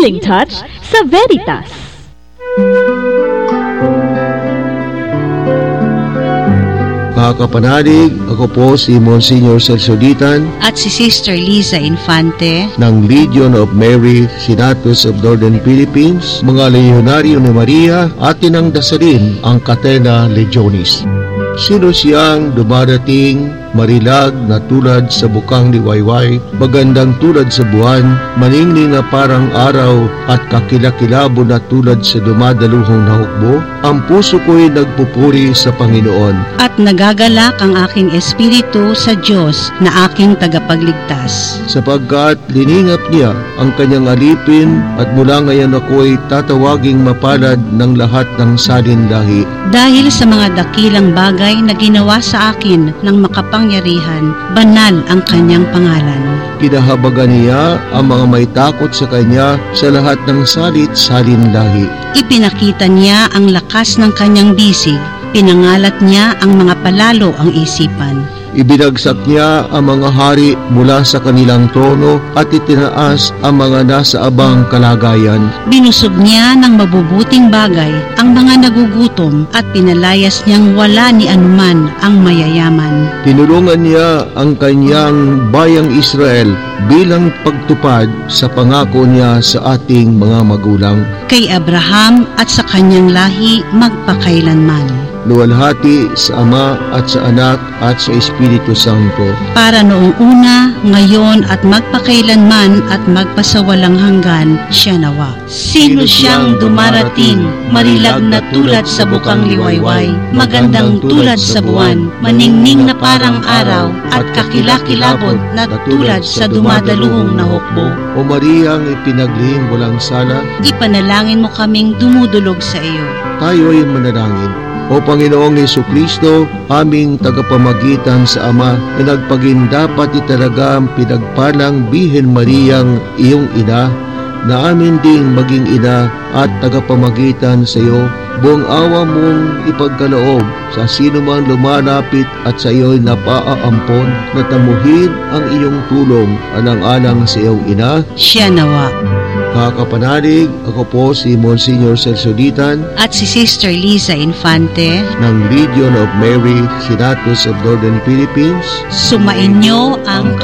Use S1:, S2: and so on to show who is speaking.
S1: healing touch sa Veritas.
S2: Kakapanalig, ako po si Monsignor Celso Ditan
S3: at si Sister Liza Infante
S2: ng Legion of Mary, Senatus of Northern Philippines, mga Leonaryo ni Maria, atin ang dasalin ang Catena Legionis. Sino siyang dumarating, marilag na tulad sa bukang liwayway, magandang tulad sa buwan, maningning na parang araw, at kakilakilabo na tulad sa dumadaluhong na hukbo? Ang puso ko'y nagpupuri sa Panginoon.
S3: At nagagalak ang aking espiritu sa Diyos na aking tagapagligtas.
S2: Sapagkat liningap niya ang kanyang alipin, at mula ngayon ako'y tatawaging mapalad ng lahat ng salin lahi.
S3: Dahil sa mga dakilang bagay na ginawa sa akin ng makapangyarihan, banal ang kanyang pangalan.
S2: Kinahabagan niya ang mga may takot sa kanya sa lahat ng salit-salin lahi.
S3: Ipinakita niya ang lakas ng kanyang bisig, pinangalat niya ang mga palalo ang isipan.
S2: Ibinagsak niya ang mga hari mula sa kanilang trono at itinaas ang mga nasa abang kalagayan.
S3: Binusog niya ng mabubuting bagay ang mga nagugutom at pinalayas niyang wala ni anuman ang mayayaman.
S2: Tinulungan niya ang kanyang bayang Israel bilang pagtupad sa pangako niya sa ating mga magulang.
S3: Kay Abraham at sa kanyang lahi magpakailanman.
S2: Luwalhati sa Ama at sa Anak at sa Espiritu Santo.
S3: Para noong una, ngayon at magpakailanman at magpasawalang hanggan, siya nawa. Sino siyang dumarating, marilag na tulad sa bukang liwayway, magandang tulad sa buwan, maningning na parang araw, at kakilakilabot na tulad sa dumadaluhong na hukbo.
S2: O Mariang ipinaglihing walang sala,
S3: ipanalangin mo kaming dumudulog sa iyo.
S2: Tayo ay manalangin. O Panginoong Jesucristo, aming tagapamagitan sa Ama, na nagpagindapat italaga ang pinagpalang Bihen Mariang iyong ina, na amin ding maging ina at tagapamagitan sa iyo. Buong awa mong ipagkaloob sa sino man lumalapit at sa iyo'y napaaampon, na tamuhin ang iyong tulong alang-alang sa iyong ina.
S3: Siya nawa.
S2: Kakapanalig, ako po si Monsignor Celso Ditan
S3: at si Sister Liza Infante
S2: ng Legion of Mary, Senatus of Northern Philippines.
S3: Sumainyo ang